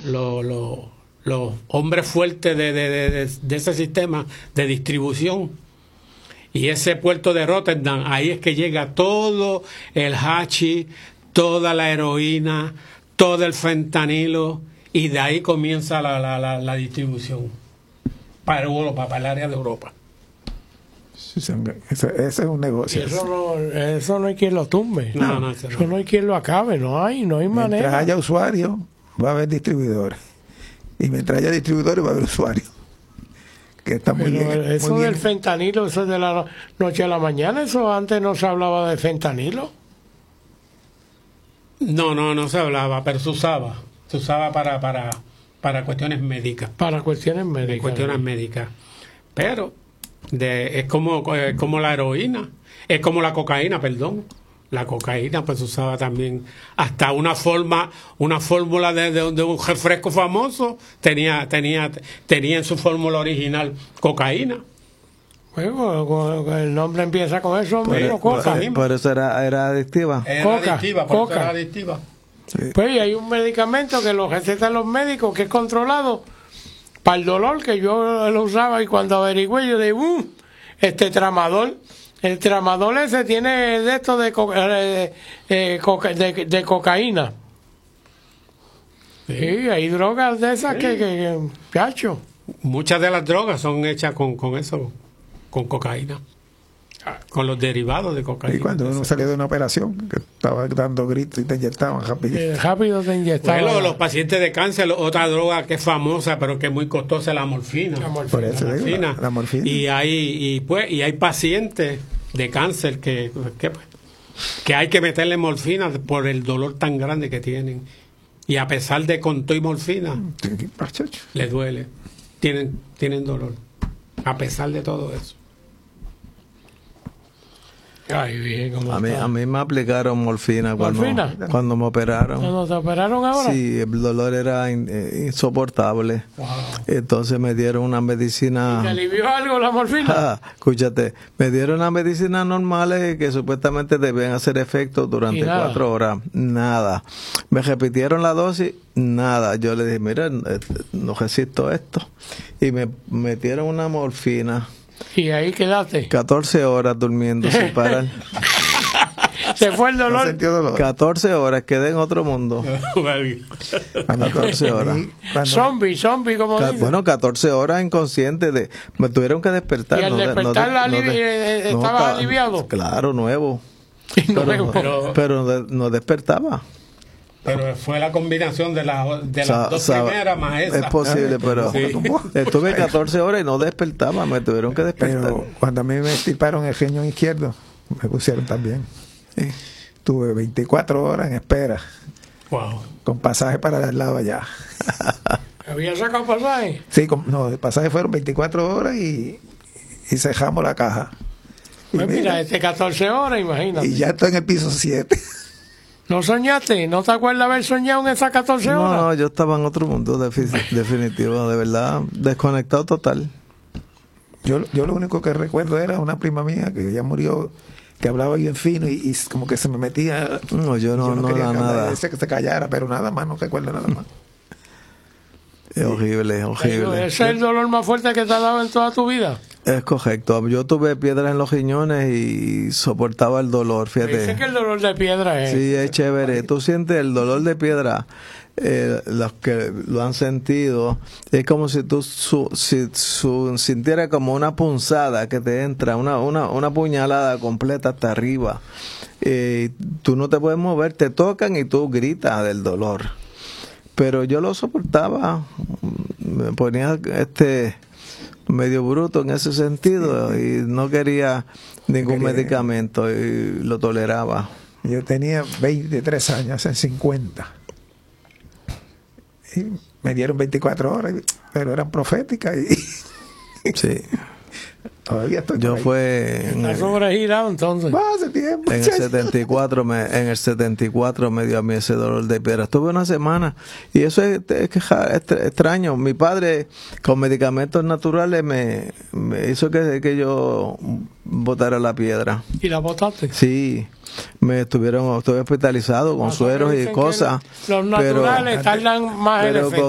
los hombres fuertes de ese sistema de distribución. Y ese puerto de Rotterdam, ahí es que llega todo el hachís, toda la heroína, todo el fentanilo, y de ahí comienza la distribución para Europa, para el área de Europa. Ese es un negocio. Eso no hay quien lo tumbe. Eso no hay quien lo acabe. No hay manera. Mientras haya usuarios, va a haber distribuidores. Y mientras haya distribuidores, va a haber usuarios. Que está muy bien. Eso muy del bien. fentanilo, eso es de la noche a la mañana. Eso antes no se hablaba de fentanilo. No se hablaba, pero se usaba. Se usaba para cuestiones médicas. Para cuestiones médicas. Cuestiones médicas. Pero es como la heroína, es como la cocaína, perdón. La cocaína pues se usaba también, hasta una fórmula de un refresco famoso tenía en su fórmula original cocaína. Bueno, el nombre empieza con eso mismo, coca. Por eso era adictiva. Era adictiva. Sí. Pues y hay un medicamento que lo recetan los médicos que es controlado para el dolor, que yo lo usaba, y cuando averigüé yo dije, tramadol. El tramadol ese tiene de esto de cocaína. Sí, hay drogas de esas que cacho. Muchas de las drogas son hechas con eso, con cocaína, con los derivados de cocaína. Y cuando uno salía de una operación, que estaba dando gritos y te inyectaban rápido. Rápido te inyectaban. Bueno, los pacientes de cáncer, otra droga que es famosa pero que es muy costosa es la morfina. Por eso digo, la morfina. Y hay pacientes de cáncer que hay que meterle morfina por el dolor tan grande que tienen. Y a pesar de con todo y morfina, les duele. Tienen dolor. A pesar de todo eso. Ay, bien, a mí me aplicaron morfina cuando me operaron. ¿Cuando te operaron ahora? Sí, el dolor era insoportable. Wow. Entonces me dieron una medicina. ¿Te alivió algo la morfina? Escúchate, me dieron unas medicinas normales que supuestamente debían hacer efecto durante 4 horas. Nada. Me repitieron la dosis. Nada. Yo le dije, mira, no resisto esto. Y me metieron una morfina. Y ahí quedaste 14 horas durmiendo sin parar. Se fue el dolor. 14 horas, quedé en otro mundo. 14 horas. Zombie, como dicen. Bueno, 14 horas inconsciente. Me tuvieron que despertar. Y al despertar ¿estabas aliviado? Claro, nuevo. Pero no despertaba. Pero fue la combinación de las dos primeras más esa. Es posible, pero sí. Estuve 14 horas y no despertaba, me tuvieron que despertar. Pero cuando a mí me extirparon el riñón izquierdo, me pusieron también. Sí. Tuve 24 horas en espera. Wow. Con pasaje para el lado allá. ¿Había sacado pasaje? Sí, el pasaje fueron 24 horas y cejamos la caja. Pues mira, 14 horas, imagínate. Y ya estoy en el piso 7. ¿No soñaste? ¿No te acuerdas haber soñado en esas 14 horas? No, yo estaba en otro mundo definitivo, de verdad, desconectado total. Yo lo único que recuerdo era una prima mía que ya murió, que hablaba bien fino y como que se me metía. No, yo no quería nada. Que se callara, pero nada más, no recuerdo nada más. Es horrible. ¿Ese es el dolor más fuerte que te ha dado en toda tu vida? Es correcto. Yo tuve piedras en los riñones y soportaba el dolor, fíjate. Dice que el dolor de piedra es. Sí, es chévere. Tú sientes el dolor de piedra, los que lo han sentido, es como si tú sintieras como una punzada que te entra, una puñalada completa hasta arriba. Tú no te puedes mover, te tocan y tú gritas del dolor. Pero yo lo soportaba, me ponía medio bruto en ese sentido y no quería ningún medicamento y lo toleraba. Yo tenía 23 años, en 50. Y me dieron 24 horas, pero eran proféticas. Sí. Todavía estoy yo fue ¿Estás sobregirado entonces? Hace tiempo. En el 74 me dio a mí ese dolor de piedra. Estuve una semana y eso es extraño. Mi padre con medicamentos naturales me hizo que yo botara la piedra. ¿Y la botaste? Sí. Estuve hospitalizado con sueros y cosas. Los naturales tardan más en efecto.